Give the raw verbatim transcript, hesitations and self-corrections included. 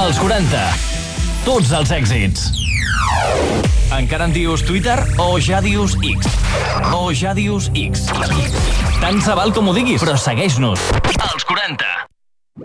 Els quaranta. Tots els èxits. Encara en dius Twitter o ja dius X? O ja dius X? Tant se val com ho diguis, però segueix-nos. Els quaranta.